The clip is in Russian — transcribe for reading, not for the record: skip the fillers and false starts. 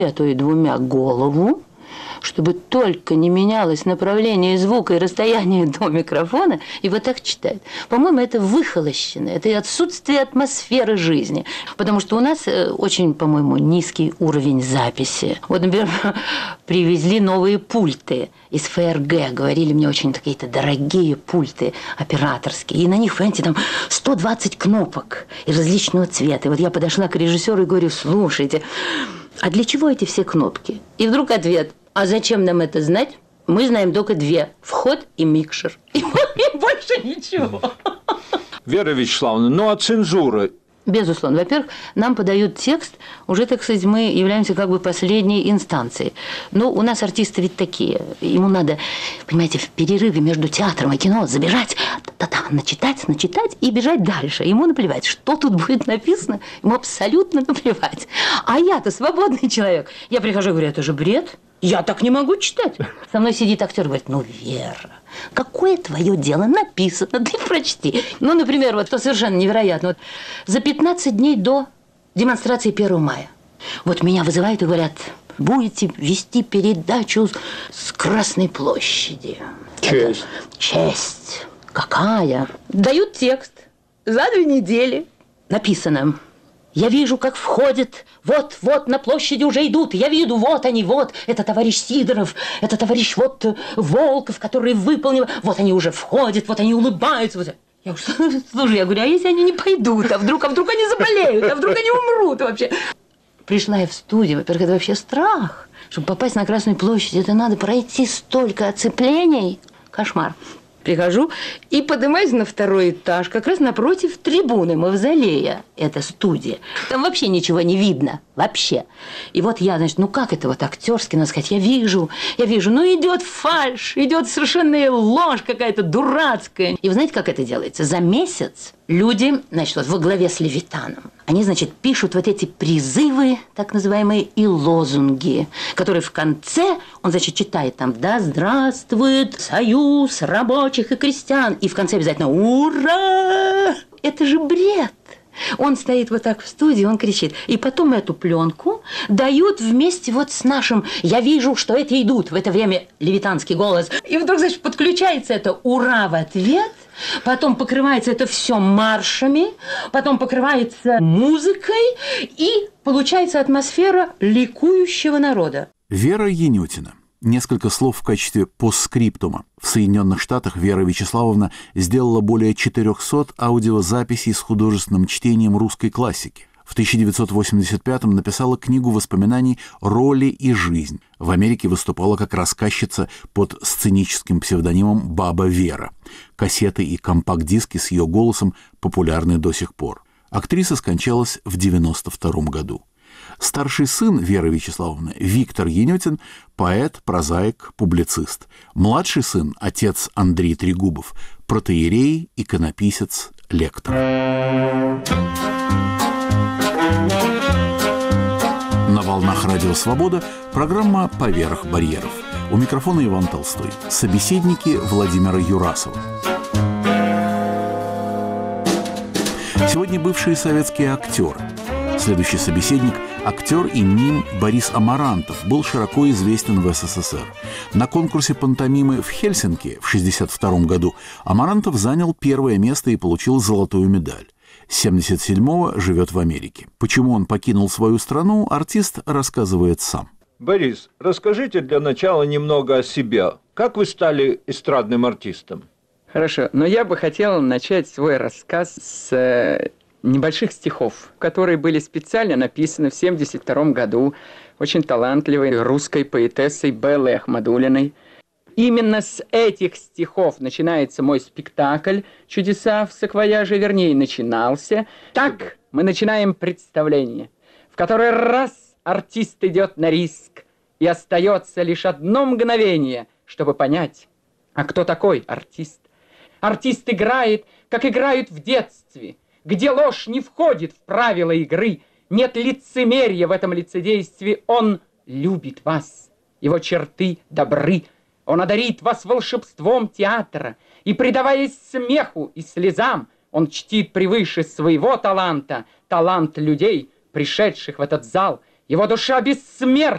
а то и двумя голову, чтобы только не менялось направление звука и расстояние до микрофона, и вот так читать. По-моему, это выхолощено, это и отсутствие атмосферы жизни. Потому что у нас очень, по-моему, низкий уровень записи. Вот, например, привезли новые пульты из ФРГ. Говорили мне, очень какие-то дорогие пульты операторские. И на них, понимаете, там 120 кнопок и различного цвета. И вот я подошла к режиссеру и говорю: слушайте, а для чего эти все кнопки? И вдруг ответ: а зачем нам это знать? Мы знаем только две: вход и микшер. И больше ничего. Вера Вячеславовна, ну а цензура? Безусловно. Во-первых, нам подают текст, уже, так сказать, мы являемся как бы последней инстанцией. Но у нас артисты ведь такие. Ему надо, понимаете, в перерыве между театром и кино забежать, начитать и бежать дальше. Ему наплевать, что тут будет написано, ему абсолютно наплевать. А я-то свободный человек. Я прихожу и говорю: это же бред. Я так не могу читать. Со мной сидит актер и говорит: ну, Вера, какое твое дело? Написано, ты прочти. Ну, например, вот то совершенно невероятно. Вот за 15 дней до демонстрации 1 мая. Вот меня вызывают и говорят: будете вести передачу с Красной площади. Честь. Честь. Какая? Дают текст. За 2 недели написано: я вижу, как входит, вот на площади уже идут, я виду, вот они, вот, это товарищ Сидоров, это товарищ вот Волков, который выполнил, вот они уже входят, вот они улыбаются, вот. Я уж, слушай, я говорю: а если они не пойдут, а вдруг они заболеют, а вдруг они умрут вообще? Пришла я в студию, во-первых, это вообще страх. Чтобы попасть на Красную площадь, это надо пройти столько оцеплений. Кошмар. Прихожу и поднимаюсь на 2-й этаж, как раз напротив трибуны мавзолея. Это студия. Там вообще ничего не видно. Вообще. И вот я, значит, ну как это вот актерски, надо сказать, я вижу, ну идет фальшь, идет совершенная ложь какая-то дурацкая. И вы знаете, как это делается? За месяц люди, значит, вот во главе с Левитаном, они, значит, пишут вот эти призывы, так называемые, и лозунги, которые в конце, он, значит, читает там: да здравствует союз рабочих и крестьян. И в конце обязательно: ура! Это же бред. Он стоит вот так в студии, он кричит. И потом эту пленку дают вместе вот с нашим «я вижу, что эти идут». В это время левитанский голос. И вдруг, значит, подключается это «ура» в ответ. Потом покрывается это все маршами, потом покрывается музыкой, и получается атмосфера ликующего народа. Вера Янютина. Несколько слов в качестве постскриптума. В Соединенных Штатах Вера Вячеславовна сделала более 400 аудиозаписей с художественным чтением русской классики. В 1985-м написала книгу воспоминаний «Роли и жизнь». В Америке выступала как рассказчица под сценическим псевдонимом «Баба Вера». Кассеты и компакт-диски с ее голосом популярны до сих пор. Актриса скончалась в 1992 году. Старший сын Веры Вячеславовны, Виктор Янютин, поэт, прозаик, публицист. Младший сын, отец Андрей Трегубов, протоиерей, иконописец, лектор. На волнах Радио Свобода программа «Поверх барьеров». У микрофона Иван Толстой. Собеседники Владимира Юрасова. Сегодня бывшие советские актеры. Следующий собеседник – актер и мим Борис Амарантов, был широко известен в СССР. На конкурсе пантомимы в Хельсинки в 1962 году Амарантов занял 1-е место и получил золотую медаль. С 1977-го живет в Америке. Почему он покинул свою страну, артист рассказывает сам. Борис, расскажите для начала немного о себе. Как вы стали эстрадным артистом? Хорошо, но я бы хотел начать свой рассказ с небольших стихов, которые были специально написаны в 1972 году очень талантливой русской поэтессой Беллой Ахмадуллиной. Именно с этих стихов начинается мой спектакль «Чудеса в саквояже», вернее, начинался. Так мы начинаем представление, в который раз артист идет на риск, и остается лишь одно мгновение, чтобы понять, а кто такой артист. Артист играет, как играют в детстве, где ложь не входит в правила игры, нет лицемерия в этом лицедействе. Он любит вас, его черты добры, он одарит вас волшебством театра, и, предаваясь смеху и слезам, он чтит превыше своего таланта талант людей, пришедших в этот зал. Его душа бессмертна.